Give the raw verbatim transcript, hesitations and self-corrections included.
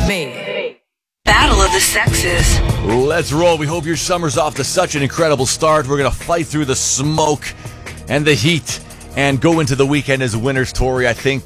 Me. Battle of the Sexes. Let's roll. We hope your summer's off to such an incredible start. We're going to fight through the smoke and the heat and go into the weekend as winners, Tori. I think